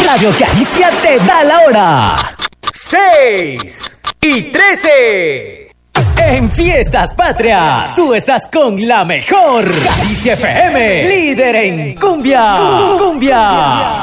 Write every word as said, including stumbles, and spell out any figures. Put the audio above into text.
Radio Caricia te da la hora. Seis y trece. En Fiestas Patrias, tú estás con la mejor Caricia F M, líder en cumbia. Cumbia.